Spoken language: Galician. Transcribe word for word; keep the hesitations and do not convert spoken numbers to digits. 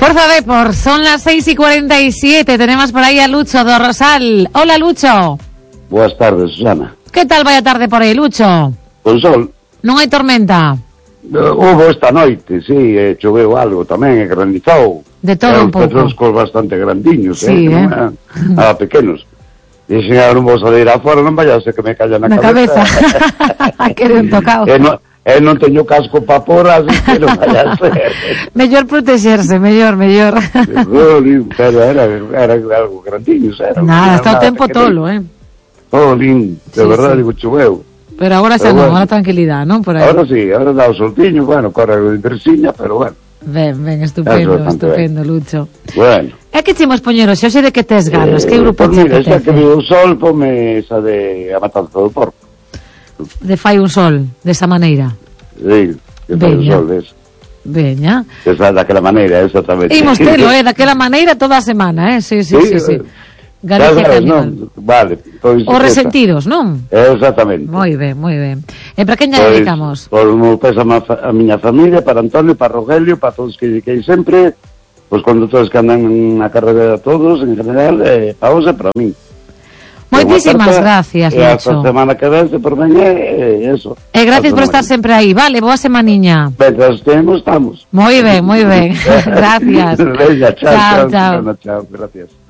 Fuerza Depor, son las seis y cuarenta y siete. Tenemos por ahí a Lucho do Rosal. Hola, Lucho. Boas tardes, Susana. Que tal vai a tarde por aí, Lucho? Con sol. Non hai tormenta? Uh, hubo esta noite, sí, eh, choveu algo tamén, e granizou. De todo un pouco. Petroscos bastante grandiños, sí, eh, eh? Non, nada pequenos. Dixen, ahora non vou salir afuera, non vayase que me calla na, na cabeza. cabeza. Que un tocado. E non, e non teño casco pa por, así que non vayase. Mellor protexerse, mellor, mellor. Pero era, era algo grandiños, era. Nada, está o tempo tolo, eh. Todo lindo, de sí, verdade, sí. Digo, choveu. Pero agora xa non, agora tranquilidade, non? Por aí. Ahora sí, ahora dá o soltiño, bueno, corre de Versiña, pero bueno. Ben, ben, estupendo, estupendo, ben. Lucho. Bueno. É que chemos poñeros, xe de que tes ganas, eh, que grupo pues che mira, apetece? Xa que viu o sol, pome esa de A Matanza do Porco. De fai un sol, desa maneira. Sí, que fai un sol, ves. Veña. Esa daquela maneira, exactamente. Imos telo, eh, daquela maneira toda a semana, eh, sí, sí, sí, sí. sí. Galicia sabes, Caníbal. No? Vale. Pois, os resentidos, non? Exactamente. Moi ben, moi ben. E para quen lle pois, dedicamos? Por mo pesa a miña familia, para Antonio, para Rogelio, para todos que que sempre, os conductores que andan na carretera todos, en general, e para vos e para mí. Moitísimas gracias, Lucho. E a semana que ven, por ben, e eso. E gracias por estar sempre aí, vale, boa semaniña. Mientras estemos, estamos. Moi ben, moi ben. Gracias. Venga, chao, chao, chao. chao, chao, gracias.